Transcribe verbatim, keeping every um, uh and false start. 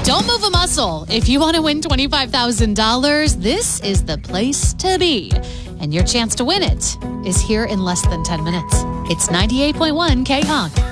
Don't move a muscle. If you want to win twenty-five thousand dollars, this is the place to be. And your chance to win it is here in less than ten minutes. It's ninety-eight point one K-Honk.